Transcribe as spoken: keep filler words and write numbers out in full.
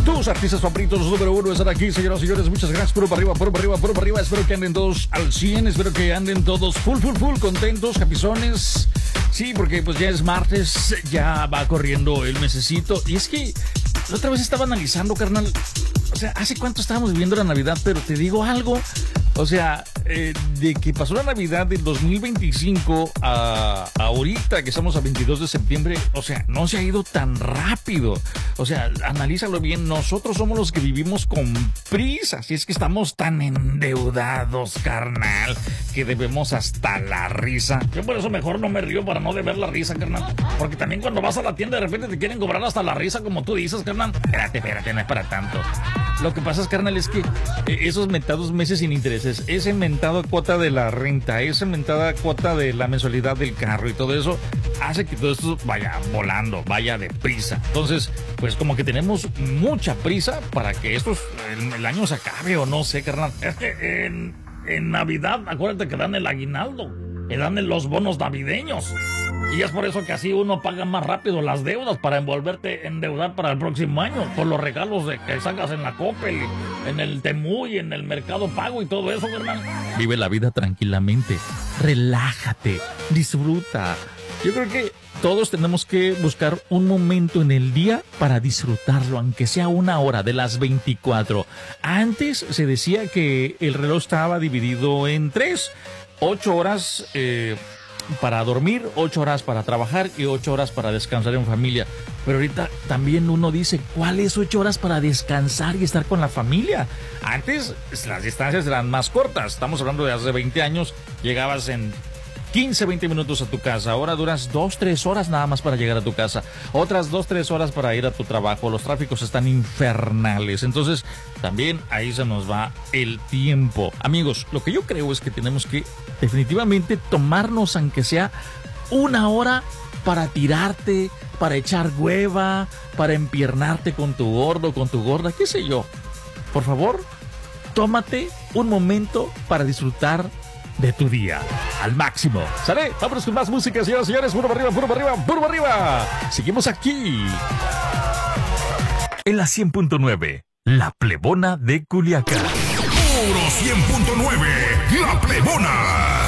Tus artistas favoritos número uno están aquí, señoras y señores. Muchas gracias. Puro para arriba, puro para arriba, puro para arriba. Espero que anden todos al cien. Espero que anden todos full, full, full, contentos, capizones. Sí, porque pues ya es martes, ya va corriendo el mesecito. Y es que la otra vez estaba analizando, carnal. O sea, ¿hace cuánto estábamos viviendo la Navidad? Pero te digo algo. O sea, eh, de que pasó la Navidad del dos mil veinticinco a, a ahorita que estamos a veintidós de septiembre, o sea, no se ha ido tan rápido. O sea, analízalo bien, nosotros somos los que vivimos con prisa, así es que estamos tan endeudados, carnal, que debemos hasta la risa. Yo por eso mejor no me río para no deber la risa, carnal. Porque también cuando vas a la tienda de repente te quieren cobrar hasta la risa, como tú dices, carnal. Espérate, espérate, no es para tanto. Lo que pasa es, carnal, es que eh, esos mentados meses sin intereses, esa inventada cuota de la renta, esa inventada cuota de la mensualidad del carro y todo eso, hace que todo esto vaya volando, vaya deprisa. Entonces, pues como que tenemos mucha prisa para que esto, el, el año se acabe o no sé, carnal. Es que en, en Navidad, acuérdate que dan el aguinaldo, que dan los bonos navideños. Y es por eso que así uno paga más rápido las deudas para envolverte en endeudar para el próximo año, por los regalos de que sacas en la Coppel, en el Temuy, en el Mercado Pago y todo eso, hermano. Vive la vida tranquilamente, relájate, disfruta. Yo creo que todos tenemos que buscar un momento en el día para disfrutarlo, aunque sea una hora de las veinticuatro. Antes se decía que el reloj estaba dividido en tres, ocho horas eh, para dormir, ocho horas para trabajar y ocho horas para descansar en familia. Pero ahorita también uno dice, ¿cuáles ocho horas para descansar y estar con la familia? Antes las distancias eran más cortas, estamos hablando de hace veinte años, llegabas en quince, veinte minutos a tu casa. Ahora duras dos, tres horas nada más para llegar a tu casa. Otras dos, tres horas para ir a tu trabajo. Los tráficos están infernales. Entonces, también ahí se nos va el tiempo. Amigos, lo que yo creo es que tenemos que definitivamente tomarnos, aunque sea una hora, para tirarte, para echar hueva, para empiernarte con tu gordo, con tu gorda, qué sé yo. Por favor, tómate un momento para disfrutar de tu día al máximo. ¿Sale? Vámonos con más música, señoras y señores. Puro para arriba, puro para arriba, puro para arriba. Seguimos aquí en la cien punto nueve, La Plebona de Culiacán. Puro cien punto nueve, La Plebona.